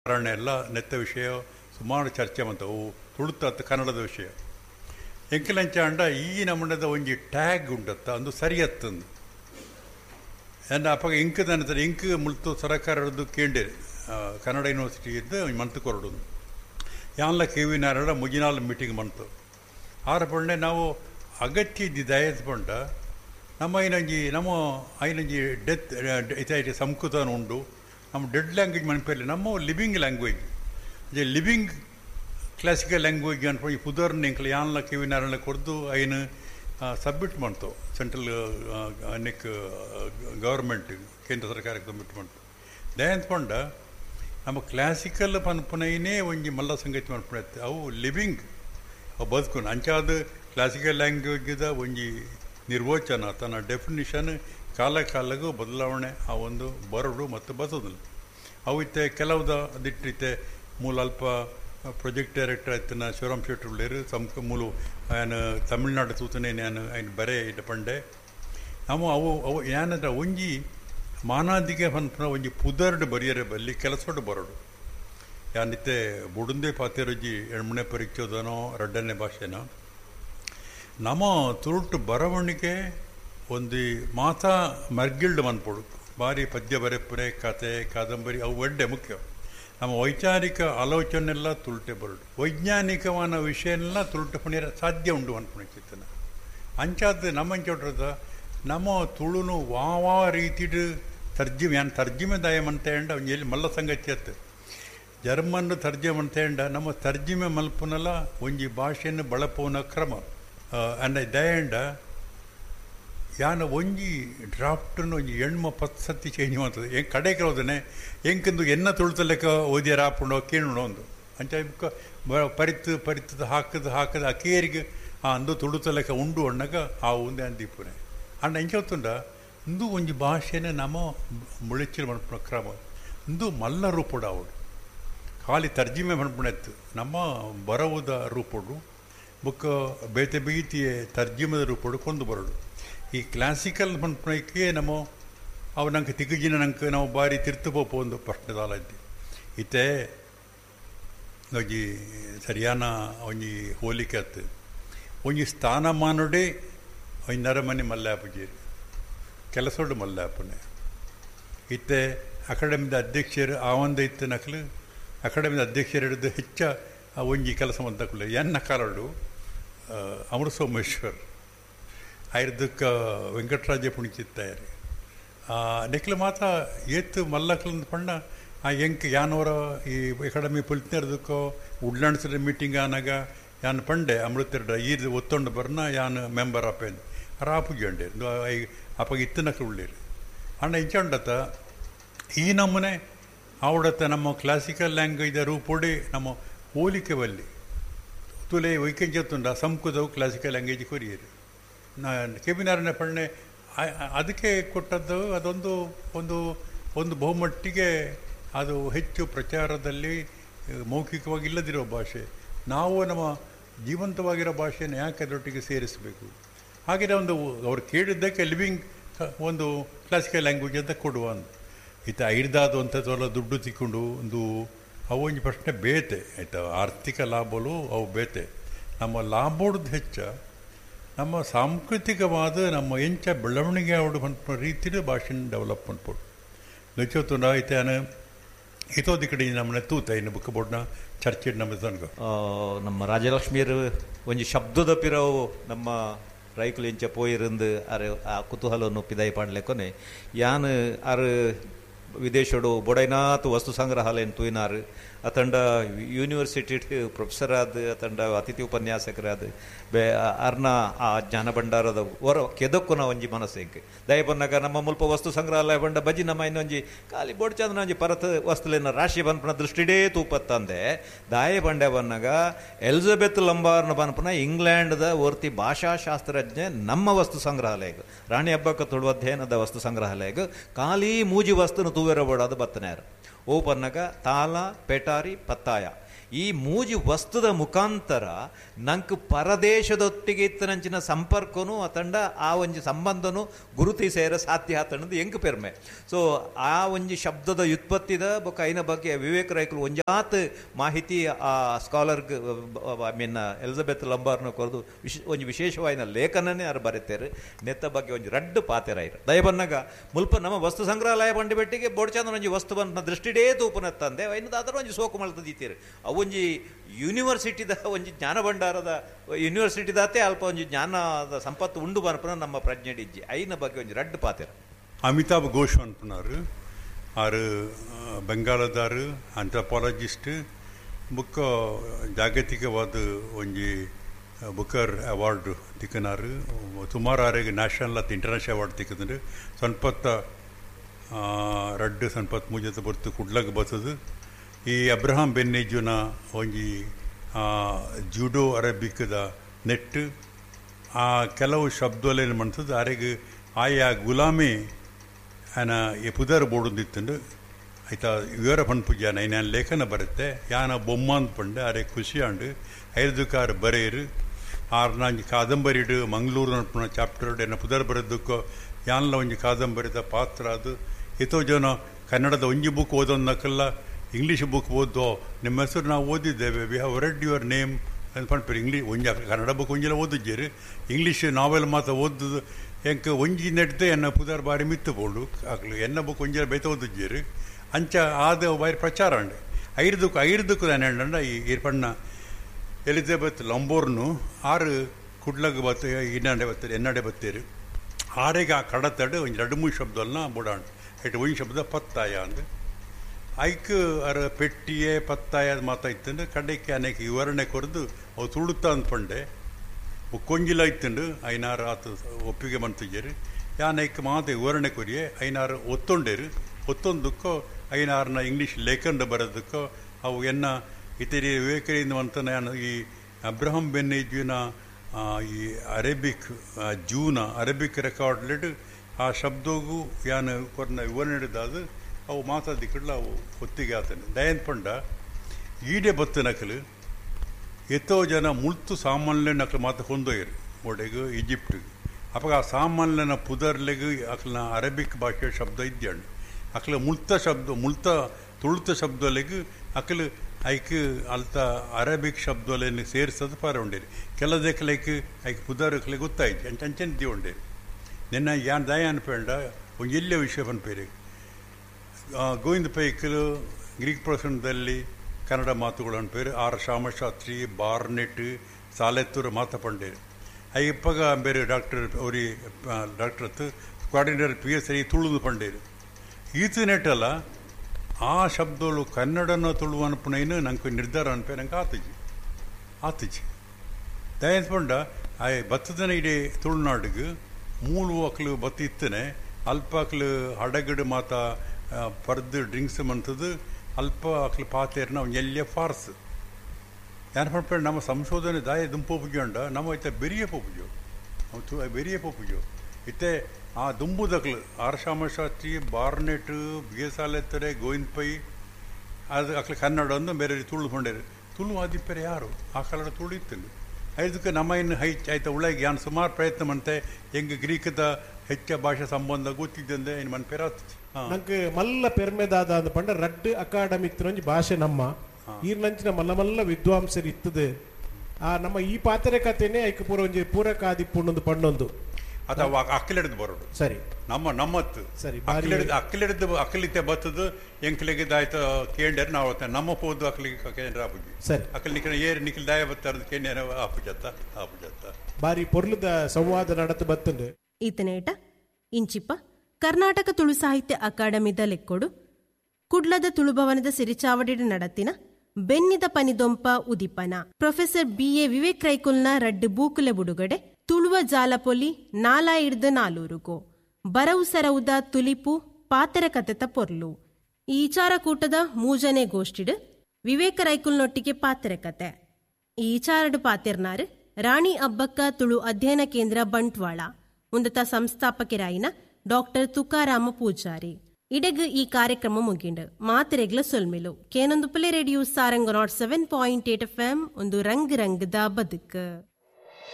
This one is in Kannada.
ಅರಣ್ಯ ಎಲ್ಲ ನೆತ್ತ ವಿಷಯ ಸುಮಾರು ಚರ್ಚೆ ಬಂತವು ತುಳುತ್ತ ಕನ್ನಡದ ವಿಷಯ ಎಂಕಲಂಚ ಅಂಡ ಈ ನಮ್ಮನದ ಒಂಜಿ ಟ್ಯಾಗ್ ಉಂಟತ್ತ ಅಂದು ಸರಿಯತ್ತಂದು ಎಂದ ಅಪ್ಪಾಗ ಇಂಕ್ ತನತಾರೆ ಇಂಕ್ ಮುಳ್ತು ಸರಕಾರದ್ದು ಕೇಂಡೇರಿ ಕನ್ನಡ ಯೂನಿವರ್ಸಿಟಿ ಇದ್ದು ಮಂತು ಕೊರಡು ಯಾನ್ಲ ಕೆ.ವಿ. ನಾರಾಯಣ ಮುಜಿನಾಲ್ ಮೀಟಿಂಗ್ ಬಂತು ಆರ ಪಂಡೆ ನಾವು ಅಗತ್ಯ ಇದ್ದಿದ್ದು ಆಯ್ತು ಪಂಡ ನಮ್ಮ ಐನಂಜಿ ಡೆತ್ ಇತಾಯ್ತು ಸಂಸ್ಕೃತ ಉಂಡು ನಮ್ಮ ಡೆಡ್ ಲ್ಯಾಂಗ್ವೇಜ್ ಮನಪೇಲಿ ನಮ್ಮ living language living classical language ಅನ್ಕೊಂಡು ಪುದರ್ನ ಎಂಕ್ಲ ಯಾನ್ಲ ಕೆ.ವಿ. ನಾರಾಯಣ ಕೊಡ್ದು ಐನು ಸಬ್ಮಿಟ್ ಮಾಡ್ತು ಸೆಂಟ್ರಲ್ ಅನೇಕ ಗೌರ್ಮೆಂಟ್ ಕೇಂದ್ರ ಸರ್ಕಾರಕ್ಕೆ ಸಬ್ಮಿಟ್ ಮಾಡ್ತು ದಯಂತ್ಕೊಂಡ ನಮ್ಮ ಕ್ಲಾಸಿಕಲ್ ಪನ್ಪುನೈನೇ ಒಂಜಿ ಮಲ್ಲ ಸಂಗತಿ ಮನ್ಪುನೈತೆ ಅವು ಲಿವಿಂಗ್ ಅವು ಬದುಕು ಅಂಚಾದ ಕ್ಲಾಸಿಕಲ್ ಲ್ಯಾಂಗ್ವೇಜ್ದ ಒಂಜಿ ನಿರ್ವಚನ ತನ್ನ ಡೆಫಿನಿಷನ್ ಕಾಲ ಕಾಲಗೂ ಬದಲಾವಣೆ ಆ ಒಂದು ಬರಡು ಮತ್ತು ಬಸೋದಿಲ್ಲ ಅವು ಇತ್ತೆ ಕೆಲವುದ ಅದಿಟ್ಟಿತ್ತೆ ಮೂಲ ಅಲ್ಪ ಪ್ರೊಜೆಕ್ಟ್ ಡೈರೆಕ್ಟರ್ ಆಯ್ತನ ಶಿವರಾಮ್ ಶೆಟ್ಟಿ ಉಳ್ಳೇರು ಮೂಲು ಏನು ತಮಿಳ್ನಾಡು ಸೂಚನೆ ನಾನು ಐನು ಬರೇ ಇಟ್ಟು ಪಂಡೆ ನಾವು ಅವು ಏನಂದ್ರೆ ಒಂಜಿ ಮಾನಾದಿಗೆ ಪನ್ಪುನ ಒಂಜಿ ಪುದರ್ಡು ಬರಿಯರೆ ಬಲ್ಲಿ ಕೆಲಸೋಡು ಬರಡು ಯಾನಿತ್ತೆ ಬುಡುಂದೇ ಪಾತಿರೋಜಿ ಎಣ್ಮನೆ ಪರೀಕ್ಷೋದನೋ ರಡ್ಡನೇ ಭಾಷೆನೋ ನಮ್ಮ ತುರುಟು ಬರವಣಿಗೆ ಒಂದು ಮಾತಾ ಮರ್ಗಿಲ್ಡು ಮನ್ಪೊಡು ಭಾರಿ ಪದ್ಯ ಬರೆಪುರೆ ಕತೆ ಕಾದಂಬರಿ ಅವು ಒಡ್ಡೆ ಮುಖ್ಯ ನಮ್ಮ ವೈಚಾರಿಕ ಆಲೋಚನೆಲ್ಲ ತುಳುಟೆ ಬರಡು ವೈಜ್ಞಾನಿಕವಾದ ವಿಷಯನೆಲ್ಲ ತುಳುಟು ಪಣಿಯರ ಸಾಧ್ಯ ಉಂಡು ಅನ್ಪಣಿಸಿತ್ತನ ಅಂಚಾದ ನಮ್ಮಂಚೋಟ್ರದ ನಮ್ಮ ತುಳುನು ವಾ ರೀತಿಡು ತರ್ಜಿಮೆ ಯಾನ್ ತರ್ಜಿಮೆ ದಾಯಮಂತೇಂಡ ಎಲ್ಲಿ ಮಲ್ಲ ಸಂಗತಿ ಅತ್ತು ಜರ್ಮನ್ ತರ್ಜಿಮೆ ಅಂತೇಂಡ ನಮ್ಮ ತರ್ಜಿಮೆ ಮಲ್ಪುನಲ್ಲ ಒಂಜಿ ಭಾಷೆಯನ್ನು ಬಳಪುವನ ಕ್ರಮ ಅಂಡ ದಯಂಡ ಯಾನ ಒಂಜಿ ಡ್ರಾಫ್ಟನ್ನು ಒಂಜಿ ಎಣ್ಮ 10 ಸತಿ ಚೇಂಜ್ ಮಾಡ್ತದೆ ಕಡೆ ಕೆಲವುದನ್ನೇ ಎಂಕಂದು ಎನ್ನ ತುಳ್ತಲೆಕ್ಕ ಓದಿಯರ ಹಾಕೊಂಡು ಕೇಳೋಣ ಒಂದು ಅಂಚ ಪರಿತ್ತು ಹಾಕದ ಅಕೇರಿಗೆ ಅಂದು ತುಳುತಲೆಕ್ಕ ಉಂಡು ಅಣ್ಣಗ ಆ ಒಂದೇ ಅಂದೀಪುನೆ ಅಂಡ ಎಂಚೊತ್ತುಂಡ ಇಂದು ಒಂಜಿ ಭಾಷೆನೇ ನಮ್ಮ ಮುಳಿಚಿಲ್ ಮನ್ಪುನ ಕ್ರಮ ಇಂದು ಮಲ್ಲ ರೂಪಡು ಅವಡು ಖಾಲಿ ತರ್ಜಿಮೆ ಮನ್ಪುಣೆತ್ತು ನಮ್ಮ ಬರವುದ ರೂಪಡು ಬುಕ್ಕ ಬೇತೆ ಬೀತಿಯ ತರ್ಜಿಮದ ರೂಪಡು ಕೊಂದು ಬರಡು ಈ ಕ್ಲಾಸಿಕಲ್ ಮನ್ಪುಣಕ್ಕೆ ನಮ್ಮ ಅವು ನಂಗೆ ತಿಗುಜಿನ ನಂಗೆ ನಾವು ಬಾರಿ ತಿರ್ತುಪೋಪ ಒಂದು ಪ್ರಶ್ನೆದಾಲ ಇದ್ದೆ ಇತ್ತೆ ಒಂಜಿ ಸರಿಯಾನ ಒಂಜಿ ಹೋಲಿಕೆ ಅತ್ತು ಒಂಜಿ ಸ್ಥಾನಮಾನುಡೆ ಒಂಜಿ ನರಮನೆ ಮಲ್ಲಾಪುಜೇರಿ ಕೆಲಸೋಡು ಮಲ್ಲಾಪುನೆ ಇತ್ತೆ ಅಕಾಡೆಮಿದ ಅಧ್ಯಕ್ಷರು ಆ ಒಂದು ಇತ್ತು ನಕಲು ಅಕಾಡೆಮಿದ ಅಧ್ಯಕ್ಷರು ಹಿಡಿದು ಹೆಚ್ಚ ಒಂಜಿ ಕೆಲಸ ಮಂತಕ್ಕಳು ಎನ್ನ ಕಾಲಡು ಅಮೃತ ಸೋಮೇಶ್ವರ್ ಆಯುರ್ದಕ್ಕೆ ವೆಂಕಟರಾಜ ಪುಣಿಚಿತ್ತಾಯರು ನೆಕ್ಲು ಮಾತ್ರ ಏತ್ತು ಮಲ್ಲಕ್ಲಂದು ಪಣ್ಣ ಆ ಎಂಕ್ ಯಾನವರ ಈ ಅಕಾಡೆಮಿ ಪುಲ್ತಿನರ್ದಕ್ಕೋ ಉಡ್ಲಾಣಿಸಿದ ಮೀಟಿಂಗ್ ಆನಾಗ ಯಾನ್ ಪಂಡೆ ಅಮೃತ ಈದ್ ಒತ್ತೊಂಡು ಬರ್ನ ಯಾನ್ ಮೆಂಬರ್ ಅಪ್ಪೇನು ರಾಪುಜಂಡೆ ಅಪ್ಪಾಗ ಇತ್ತನಕ್ಲು ಉಳ್ಳೇರು ಅಣ್ಣ ಇಂಚಂಡತ ಈ ನಮ್ಮನೆ ಅವಡತ್ತ ನಮ್ಮ ಕ್ಲಾಸಿಕಲ್ ಲ್ಯಾಂಗ್ವೇಜ್ ರೂಪೊಡಿ ನಮ್ಮ ಹೋಲಿಕೆ ಬಲ್ಲಿ ತುಲೆ ವೈಕಂಚತ್ತುಂಡ ಸಂಸ್ಕೃತವು classical language courier KV. Narayana ಪಣ್ಣೆ ಅದಕ್ಕೆ ಕೊಟ್ಟದ್ದು ಅದೊಂದು ಒಂದು ಬಹುಮಟ್ಟಿಗೆ ಅದು ಹೆಚ್ಚು ಪ್ರಚಾರದಲ್ಲಿ ಮೌಖಿಕವಾಗಿ ಇಲ್ಲದಿರೋ ಭಾಷೆ ನಾವು ನಮ್ಮ ಜೀವಂತವಾಗಿರೋ ಭಾಷೆಯನ್ನು ಯಾಕೆ ಅದರೊಟ್ಟಿಗೆ ಸೇರಿಸಬೇಕು ಹಾಗೆಯೇ ಒಂದು ಅವ್ರು ಕೇಳಿದ್ದಕ್ಕೆ ಲಿವಿಂಗ್ ಒಂದು ಕ್ಲಾಸಿಕಲ್ ಲ್ಯಾಂಗ್ವೇಜ್ ಅಂತ ಕೊಡುವ ಅಂತ ಈತ ಐಡ್ದಾದು ಅಂಥದ್ದೆಲ್ಲ ದುಡ್ಡು ತಿಕ್ಕೊಂಡು ಒಂದು ಅವು ಒಂದು ಪ್ರಶ್ನೆ ಬೇತೆ ಆಯಿತಾ ಆರ್ಥಿಕ ಲಾಭಲು ಅವು ಬೇತೆ ನಮ್ಮ ಲಾಭೋಡ್ದು ಹೆಚ್ಚ ನಮ್ಮ ಸಾಂಸ್ಕೃತಿಕವಾದ ನಮ್ಮ ಎಂಚ ಬೆಳವಣಿಗೆ ಅವಡು ಬಂದ ರೀತಿಯ ಭಾಷೆನ ಡೆವಲಪ್ ಮಾಡ್ಬೋದು ನಚ್ಚೋತು ಆಯ್ತಾನ ಇತೋದಿ ಕಡೆ ನಮ್ಮನೆ ತೂತ ಇನ್ನು ಬುಕ್ ಬೋರ್ಡ್ನ ಚರ್ಚೆ ನಮ್ಮ ರಾಜಲಕ್ಷ್ಮಿಯರು ಒಂಜಿ ಶಬ್ದದ ಪಿರವು ನಮ್ಮ ರೈಕುಲು ಎಂಚ ಪೋಯಿರಂದು ಅರೆ ಆ ಕುತೂಹಲವನ್ನು ಪಿದಾಯಿ ಪಾಡ್ಲೆಕೊನೆ ಯಾನ್ ಅರು ವಿದೇಶಡು ಬೊಡೈನಾತ್ ವಸ್ತು ಸಂಗ್ರಹಾಲಯನ ತೂಯಿನಾರು ಅತಂಡ ಯೂನಿವರ್ಸಿಟಿ ಪ್ರೊಫೆಸರ್ ಆದ ಅತಂಡ ಅತಿಥಿ ಉಪನ್ಯಾಸಕರಾದ ಅರ್ನ ಆ ಜ್ಞಾನ ಭಂಡಾರದ ಹೊರ ಕೆದಕ್ಕುನ ಒಂಜಿ ಮನಸ್ಸೆಂಕ್ ದಯ ಬಂದಾಗ ನಮ್ಮ ಮುಲ್ಪ ವಸ್ತು ಸಂಗ್ರಹಾಲಯ ಬಂಡ ಬಜಿ ನಮ್ಮ ಇನ್ನೊಂಜಿ ಖಾಲಿ ಬೋಡ್ ಚಂದ್ರ ಒಂಜಿ ಪರತ್ ವಸ್ತುಲಿನ ರಾಶಿ ಬನ್ಪುನ ದೃಷ್ಟಿಡೇ ತೂಪತ್ತಂದೆ ದಾಯ ಬಂಡೆ ಬನ್ನಾಗ ಎಲಿಜಬೆತ್ ಲಂಬಾರ್ನ ಬನ್ಪುನ ಇಂಗ್ಲೆಂಡ್ದ ಓರ್ತಿ ಭಾಷಾಶಾಸ್ತ್ರಜ್ಞೆ ನಮ್ಮ ವಸ್ತು ಸಂಗ್ರಹಾಲಯಗ ರಾಣಿ ಹಬ್ಬಕ್ಕ ತುಳು ಅಧ್ಯಯನದ ವಸ್ತು ಸಂಗ್ರಹಾಲಯಗ ಖಾಲಿ ಮೂಜಿ ವಸ್ತುನ ತೂವೆರ ಬೋಡಾದ ಬತ್ತನ್ಯಾರು ಓ ಪನ್ನಗ ತಾಲ ಪೆಟಾರಿ ಪತ್ತಾಯ ಈ ಮೂಜಿ ವಸ್ತುದ ಮುಖಾಂತರ ನಂಗೆ ಪರದೇಶದೊಟ್ಟಿಗೆ ಇತ್ತನಂಚಿನ ಸಂಪರ್ಕನೂ ಅತಂಡ ಆ ಒಂಜಿ ಸಂಬಂಧನೂ ಗುರುತಿಸೇರ ಸಾಧ್ಯ ಆತಂಡದು ಎಂಕ್ ಪೆರ್ಮೆ. ಸೊ ಆ ಒಂಜಿ ಶಬ್ದದ ವ್ಯುತ್ಪತ್ತಿದ ಬೊಕ ಐನ ಬಗ್ಗೆ ವಿವೇಕ್ ರೈಕುಲು ಒಂಜಾತ್ ಮಾಹಿತಿ ಆ ಸ್ಕಾಲರ್ಗ್ ಐ ಮೀನ್ ಎಲಿಜಬೆತ್ ಲಂಬಾರ್ನ ಕೊರದು ಒಂಜಿ ವಿಶೇಷವಾಯಿನ ಲೇಖನನೇ ಅವ್ರು ಬರೀತಾರೆ. ನೆತ್ತ ಬಗ್ಗೆ ಒಂಜಿ ರಡ್ಡು ಪಾತೆರಾಯಿರು ದಯಬನ್ನಾಗ ಮುಲ್ಪ ನಮ್ಮ ವಸ್ತು ಸಂಗ್ರಹಾಲಯ ಬಂಡಿ ಬೆಟ್ಟಿಗೆ ಬೋಡ್ಚಂದ್ರ ಒಂಜಿ ವಸ್ತು ಬಂದ ದೃಷ್ಟಿಡೇ ತೂಪುನತ್ತಂದೆ ಐನದಾದರೂ ಒಂಜಿ ಸೋಕು ಮಳ್ತದ ದೀತೀರು. ಅವೊಂಜಿ ಯೂನಿವರ್ಸಿಟಿದ ಒಂಜಿ ಜ್ಞಾನ ಭಂಡಾರದ ಯೂನಿವರ್ಸಿಟಿದಾತೆ ಅಲ್ಪ ಒಂಜಿ ಜ್ಞಾನದ ಸಂಪತ್ತು ಉಂಡು ಬನ್ಪನ ನಮ್ಮ ಪ್ರಜ್ಞೆಡಿಜ್ಜಿ ಐನ ಬಗ್ಗೆ ಒಂಜಿ ರಡ್ಡು ಪಾತೆರ. ಅಮಿತಾಬ್ ಘೋಷ್ ಅನ್ಪುನಾರು ಆರು ಬೆಂಗಾಲದಾರು ಆಂಥ್ರಪಾಲಜಿಸ್ಟ್ ಬುಕ್ಕ ಜಾಗತಿಕವಾದ ಒಂಜಿ ಬುಕರ್ ಅವಾರ್ಡ್ ತಿಕ್ಕನಾರು ಸುಮಾರು ಆರೆಗೆ ನ್ಯಾಷನಲ್ ಮತ್ತು ಇಂಟರ್ನ್ಯಾಷನಲ್ ಅವಾರ್ಡ್ ತಿಕ್ಕಂದ್ರೆ ಸನ್ಪತ್ತ ರಡ್ಡು ಸನ್ಪತ್ ಮೂಜತ ಬರ್ತು ಕುಡ್ಲಾಗ ಬರ್ತದೆ. ಈ ಅಬ್ರಹಾಂ ಬೆನ್ನೇಜುನ ಒಂಜಿ ಜೂಡೋ ಅರೇಬಿಕ್ದ ನೆಟ್ ಆ ಕೆಲವು ಶಬ್ದಲೇನು ಮಾಡ್ತದೆ ಆರೆಗೆ ಆಯಾ ಗುಲಾಮಿ ಆನ ಈ ಪುದರ್ ಬೋಡುದಿತ್ತಂಡು ಆಯ್ತಾ ವಿವರ ಪಂಪುಜ ನಾನು ಲೇಖನ ಬರುತ್ತೆ ಯಾನ ಬೊಮ್ಮ ಅಂತ ಪಂಡು ಆರೆ ಖುಷಿ ಆಂಡು 5 ಕಾರು ಬರೆಯರು ಆರು ನಾಂಜಿ ಕಾದಂಬರಿಡು ಮಂಗಳೂರು ಅನ್ಪುಣ ಚಾಪ್ಟರ್ ಎನ್ನ ಪುದರ್ ಬರೆದಕ್ಕೋ ಯಾನ್ಲ ಒಂಜಿ ಕಾದಂಬರಿದ ಪಾತ್ರ ಅದು ಎಷ್ಟೋ ಜನ ಕನ್ನಡದ ಒಂಜಿ ಬುಕ್ ಓದೋನ್ನಕ್ಕಲ್ಲ ಇಂಗ್ಲೀಷ್ ಬುಕ್ ಓದೋ ನಿಮ್ಮ ಹೆಸರು ನಾವು ಓದಿದ್ದೇವೆ we have read your name ಅಂತ ಪಂಪೇರು ಇಂಗ್ಲೀಷ್ ಒಂಜಿ ಕನ್ನಡ ಬುಕ್ ಒಂಜಿಲ್ಲ ಓದಿದ್ದೀರಿ ಇಂಗ್ಲೀಷ್ ನಾವೆಲ್ ಮಾತ್ರ ಓದುದು ಎಂಕ ಒಂಜಿ ನೆಡ್ದೆ ಎನ್ನ ಪುದರ್ ಬಾರಿ ಮಿತ್ತು ಬೋಡು ಆಗ್ಲು ಎನ್ನ ಬುಕ್ ಒಂಜಿಲ್ಲ ಬೈತ ಓದಿದ್ದೀರಿ ಅಂಚ ಆದ ಬಾರಿ ಪ್ರಚಾರ ಅಂಡೆ ಐರ್ದಕ್ಕೂ ನಾನು ಈ ಇರ್ಪಣ್ಣ ಎಲಿಜಬೆತ್ ಲಂಬೋರ್ನು ಆರು ಕುಡ್ಲಗ್ ಬತ್ತ ಇನ್ನಡೆ ಬತ್ತಾರೆ ಎನ್ನಡೆ ಬತ್ತೀರಿ ಆರೆಗೆ ಆ ಕಡತಡು ಒಂದು 2-3 ಶಬ್ದಲ್ನ ಬುಡಾಂಡು ಎಟ್ಟು ಒಂದು ಶಬ್ದ ಪತ್ತಾಯ ಅಂದು ಐಕ್ ಅರ ಪೆಟ್ಟಿಯೇ ಪತ್ತಾಯ ಮಾತಾಯ್ತಂಡು ಕಡೆಗೆ ಅನೇಕ ವಿವರಣೆ ಕೊರದು ಅವು ತುಳುತ್ತ ಅಂದ್ಕೊಂಡೆ ಕೊಂಜಿಲ ಇತ್ತಂಡು ಐನಾರು ಆತ ಒಪ್ಪಿಗೆ ಮಂತಿದ್ದೀರಿ ಯಾನೈಕ್ ಮಾತ ವಿವರಣೆ ಕೊರಿಯೇ ಐನಾರು ಒತ್ತೊಂಡೇರು ಒತ್ತೊಂದಕ್ಕೋ ಐನಾರನ್ನ ಇಂಗ್ಲೀಷ್ ಲೇಖನ ಬರೋದಕ್ಕೋ ಅವು ಎನ್ನ ಇತರಿ ವಿವೇಕರಿಂದ ಅಂತ ನಾನು ಈ ಅಬ್ರಹಾಂ ಬೆನ್ನೇಜುನ ಈ ಅರೇಬಿಕ್ ಜೂನ ಅರೇಬಿಕ್ ರೆಕಾರ್ಡ್ಲೆಡ್ ಆ ಶಬ್ದಗೂ ಯಾನು ಕೊರನ ವಿವರಣೆ ಹಿಡಿದಾದ ಅವು ಮಾತಾದಿಕ್ಕಲ್ಲ ಅವು ಒತ್ತಿಗೆ ಆತನೆ ದಯನ್ ಪಂಡ ಈಡೆ ಬತ್ತು ನಕಲು ಎತ್ತೋ ಜನ ಮುಳ್ತು ಸಾಮಾನ್ಯ ನಕಲು ಮಾತು ಹೊಂದೋಯ್ರು ಒಡೆಗೂ ಈಜಿಪ್ಟಿಗೆ ಅವಾಗ ಆ ಸಾಮಾನ್ಯನ ಪುದರ್ಲೆಗೂ ಅಕ್ಲನ ಅರೇಬಿಕ್ ಭಾಷೆ ಶಬ್ದ ಇದ್ದಂಡು ಅಕ್ಲ ಮುಳ್ತ ತುಳುತ ಶಬ್ದಲೆಗೂ ಅಕ್ಲು ಐಕ್ ಅಲ್ತ ಅರೇಬಿಕ್ ಶಬ್ದಲೇನು ಸೇರಿಸೋದು ಪಾರ ಉಂಡೇರಿ ಕೆಲದಕ್ಕೆ ಐಕ್ ಪುದರ್ಕ್ಲೆ ಗೊತ್ತಾಯ್ತು ಅಂಚಂಚಂತಿ ಉಂಡೇರಿ ನಿನ್ನ ಯಾನ್ ದಯ ಅನ್ಪೇಂಡ ಒಂದು ಎಲ್ಲೇ ವಿಷಯ ಅನ್ಪೇರಿ ಗೋವಿಂದ ಪೈಕಲು ಗ್ರೀಕ್ ಪ್ರಸಂಗದಲ್ಲಿ ಕನ್ನಡ ಮಾತುಗಳು ಅನ್ಪೇರು ಆರ್ ಶಾಮಶಾಸ್ತ್ರಿ ಬಾರ್ನೆಟ್ ಸಾಲೆತ್ತೂರು ಮಾತಪಂಡೇರು ಐಪ್ಪಗ ಬೇರೆ ಡಾಕ್ಟರ್ ಅವ್ರಿ ಡಾಕ್ಟರ್ ಕೋಆರ್ಡಿನೇಟರ್ PSI ತುಳುದು ಪಂಡೇರು ಈತು ನೆಟ್ಟಲ್ಲ ಆ ಶಬ್ದಗಳು ಕನ್ನಡನ ತುಳು ಅನ್ಪುಣೇನು ನಂಗೆ ನಿರ್ಧಾರ ಅನ್ಪೇ ನಂಗೆ ಆತಜಿ ದಯಸ್ಪಂಡ ಆ ಬತ್ತದನ ಇಡೀ ತುಳುನಾಡಿಗೆ ಮೂಲು ಅಕ್ಲು ಬತ್ತ ಇತ್ತನೆ ಅಲ್ಪ ಅಕ್ಲು ಹಡಗಡು ಮಾತ ಪರ್ದು ಡ್ರಿಂಕ್ಸ್ ಮಂತದ್ದು ಅಲ್ಪ ಅಕ್ಲು ಪಾತೇರ್ನ ಅವ್ನು ಎಲ್ಲೇ ಫಾರ್ಸ್ ಯಾರು ಮಾಡ್ಬೇಡ ನಮ್ಮ ಸಂಶೋಧನೆ ದಾಯ ದುಂಪೋಪುಜೊಂಡ ನಮ್ಮ ಇತ್ತ ಬೆರಿಯ ಪೋಪುಜೋ ಬೆರಿಯ ಪೋಪುಜೋ ಇತ್ತೆ ಆ ದುಂಬುದಕ್ಲು ಆರ್ ಶಾಮಶಾಸ್ತ್ರಿ ಬಾರ್ನೆಟ್ ಬಿಎಸಾಲೆತ್ತರೆ ಗೋವಿಂದ ಪೈ ಅದು ಅಕ್ಲು ಕನ್ನಡ ಒಂದು ಬೇರೆ ತುಳು ಕೊಂಡೇರು ತುಳು ಆದಿಪ್ಪರೆ ಯಾರು ಆ ಕನ್ನಡ ತುಳು ಇತ್ತಲ್ಲ ಇದಕ್ಕೆ ನಮ್ಮ ಇನ್ನು ಆಯ್ತಾ ಉಳ್ಳಾಗಿ ಯಾನು ಸುಮಾರು ಪ್ರಯತ್ನ ಮಾಡ್ತೆ ಹೆಂಗೆ ಗ್ರೀಕದ ಹೆಚ್ಚ ಭಾಷಾ ಸಂಬಂಧ ಗೊತ್ತಿದ್ದಂದೆ ಇನ್ನು ಮನ್ ಪೆರಾತ್ ನಂಗೆ ಮಲ್ಲ ಪೆರ್ಮೆದಾದ ಅಂದ ಪಂಡ ರಡ್ಡು ಅಕಾಡೆಮಿಕ್ ತಿರುಂಜಿ ಭಾಷೆ ನಮ್ಮ ಈರ್ನಂಚಿನ ಮಲ್ಲ ಮಲ್ಲ ವಿದ್ವಾಂಸರು ಇತ್ತದು ಆ ನಮ್ಮ ಈ ಪಾತ್ರೆ ಕಥೆನೇ ಐಕ ಪೂರ ಒಂಜಿ ಪೂರಕಾದಿಪ್ಪುಣ್ಣೊಂದು ಪಣ್ಣೊಂದು ಅಥವಾ ಅಕ್ಕಲಿಡ್ದು ಬರೋದು ಸರಿ ನಮ್ಮತ್ತು ಸರಿ ಅಕ್ಕಲಿಡ್ದು ಅಕ್ಕಲಿತೆ ಬತ್ತದು ಎಂಕ್ಲಿಗೆ ದಾಯ್ತ ಕೇಂದ್ರ ನಾವು ನಮ್ಮ ಪೋದು ಅಕ್ಕಲಿಗೆ ಕೇಂದ್ರ ಆಪುಜಿ ಸರಿ ಅಕ್ಕಲ್ ನಿಖಿಲ ಏರ್ ನಿಖಿಲ್ ದಾಯ ಬತ್ತಾರದು ಕೇಂದ್ರ ಆಪುಜತ್ತ ಬಾರಿ ಪೊರ್ಲುದ ಸಂವಾದ ನಡತು ಬತ್ತುಂಡು ಈತನೇಟ ಇಂಚಿಪ್ಪ ಕರ್ನಾಟಕ ತುಳು ಸಾಹಿತ್ಯ ಅಕಾಡೆಮಿದ ಲೆಕ್ಕೊಡು ಕುಡ್ಲದ ತುಳುಭವನದ ಸಿರಿಚಾವಡಿಡ ನಡತಿನ ಬೆನ್ನಿದ ಪನಿದೊಂಪ ಉದಿಪನ ಪ್ರೊಫೆಸರ್ BA ವಿವೇಕ್ ರೈಕುಲ್ನ ರಡ್ಡು ಬೂಕುಲೆ ಬುಡುಗಡೆ ತುಳುವ ಜಾಲಪೊಲಿ 4/4 ಬರವು ಸರವುದ ತುಲಿಪು ಪಾತೆರ ಕತೆತ ಪೊರ್ಲು ಈ ವಿಚಾರಕೂಟದ ಮೂಜನೆ ಗೋಷ್ಠಿಡ್ ವಿವೇಕ ರೈಕುಲ್ನೊಟ್ಟಿಗೆ ಪಾತೆರ ಕತೆ ಈ ವಿಚಾರಡು ಪಾತೆರ್ನಾರು ರಾಣಿ ಅಬ್ಬಕ್ಕ ತುಳು ಅಧ್ಯಯನ ಕೇಂದ್ರ ಬಂಟ್ವಾಳ ಉನ್ನತ ಸಂಸ್ಥಾಪಕರಾಯಿನ ಡಾಕ್ಟರ್ ತುಕಾರಾಮ ಪೂಜಾರಿ ಇಡೆಗ್ ಈ ಕಾರ್ಯಕ್ರಮ ಮುಗಿಂಡು ಮಾತಿರೆಗ್ಲ ಸೊಲ್ಮೆಲು ಕೇನೊಂದು ಪ್ಲೇ ರೇಡಿಯೋ ಸಾರಂಗ 7.8 FM ಒಂದು ರಂಗ್ ರಂಗದ ಬದುಕು.